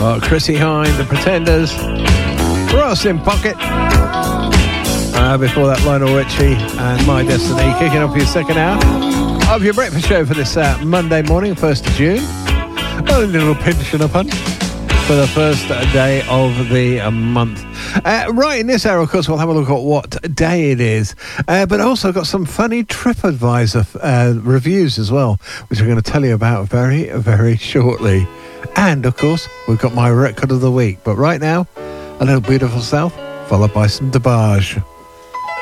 Chrissy Hynde, The Pretenders, Ross in Pocket. Before that, Lionel Richie and My Destiny, kicking off your second hour of your breakfast show for this Monday morning, 1st of June. A little pinch and a punch for the first day of the month. Right, in this hour, of course, we'll have a look at what day it is. But also got some funny TripAdvisor reviews as well, which we're going to tell you about very, very shortly. And, of course, we've got my record of the week. But right now, a little Beautiful South, followed by some DeBarge.